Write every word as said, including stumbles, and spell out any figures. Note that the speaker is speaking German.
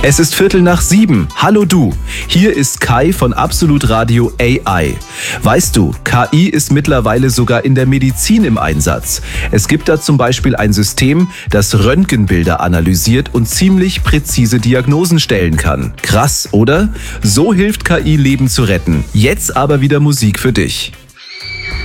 Es ist Viertel nach sieben. Hallo du, hier ist Kai von Absolut Radio A I. Weißt du, K I ist mittlerweile sogar in der Medizin im Einsatz. Es gibt da zum Beispiel ein System, das Röntgenbilder analysiert und ziemlich präzise Diagnosen stellen kann. Krass, oder? So hilft K I, Leben zu retten. Jetzt aber wieder Musik für dich.